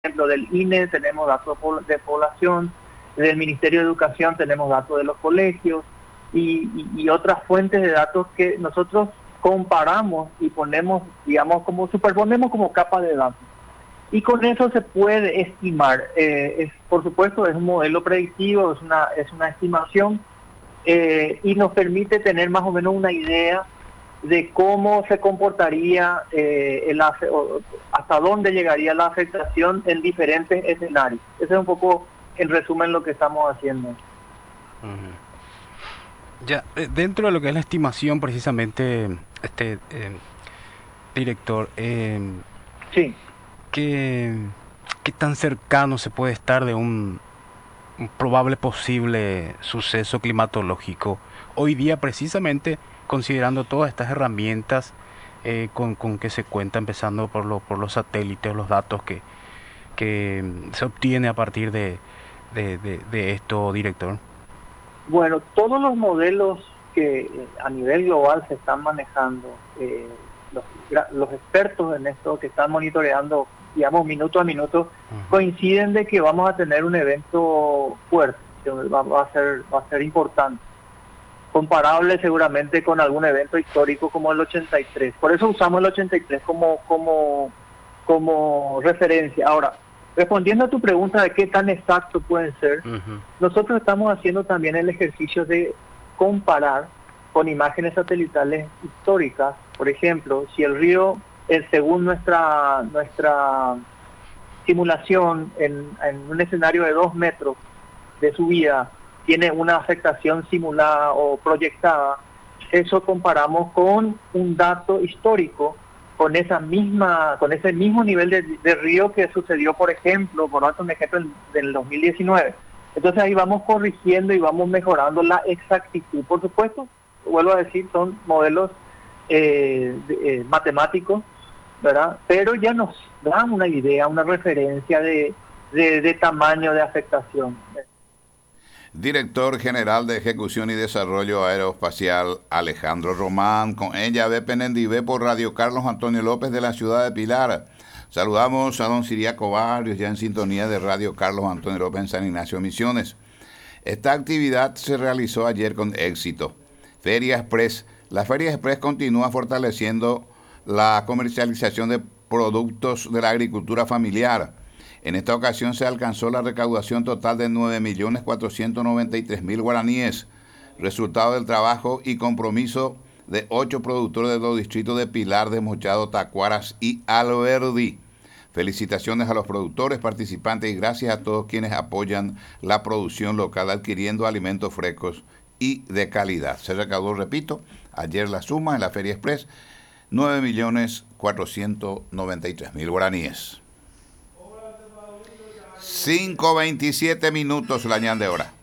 ejemplo, del INE tenemos datos de población, del Ministerio de Educación tenemos datos de los colegios y otras fuentes de datos que nosotros comparamos y ponemos, digamos, como superponemos como capa de datos. Y con eso se puede estimar. Por supuesto, es un modelo predictivo, es una estimación y nos permite tener más o menos una idea de cómo se comportaría, hasta dónde llegaría la afectación en diferentes escenarios. Ese es un poco, en resumen, lo que estamos haciendo. Ya, dentro de lo que es la estimación, precisamente, director, Sí. ¿qué, qué tan cercano se puede estar de un probable posible suceso climatológico hoy día, precisamente considerando todas estas herramientas con que se cuenta, empezando por los satélites, los datos que se obtiene a partir de esto, director? Bueno, todos los modelos que a nivel global se están manejando, los expertos en esto que están monitoreando, digamos, minuto a minuto, coinciden de que vamos a tener un evento fuerte, que va a ser importante, comparable seguramente con algún evento histórico como el 83. Por eso usamos el 83 como referencia. Ahora, respondiendo a tu pregunta de qué tan exacto pueden ser, nosotros estamos haciendo también el ejercicio de comparar con imágenes satelitales históricas. Por ejemplo, si el río, según nuestra simulación, en un escenario de 2 metros de subida, tiene una afectación simulada o proyectada, eso comparamos con un dato histórico, con ese mismo nivel de río que sucedió, por ejemplo, por darte un ejemplo, del 2019. Entonces ahí vamos corrigiendo y vamos mejorando la exactitud. Por supuesto, vuelvo a decir, son modelos matemáticos, ¿verdad? Pero ya nos dan una idea, una referencia de tamaño de afectación. Director General de Ejecución y Desarrollo Aeroespacial, Alejandro Román, con ella ve Penendivé por Radio Carlos Antonio López de la ciudad de Pilar. Saludamos a don Siriaco Barrios, ya en sintonía de Radio Carlos Antonio López en San Ignacio Misiones. Esta actividad se realizó ayer con éxito. Feria Express. La Feria Express continúa fortaleciendo la comercialización de productos de la agricultura familiar. En esta ocasión se alcanzó la recaudación total de 9.493.000 guaraníes, resultado del trabajo y compromiso de 8 productores de los distritos de Pilar, Desmochado, Tacuaras y Alberdi. Felicitaciones a los productores participantes y gracias a todos quienes apoyan la producción local adquiriendo alimentos frescos y de calidad. Se recaudó, repito, ayer la suma en la Feria Express, 9.493.000 guaraníes. 5:27 minutos la ñan de hora.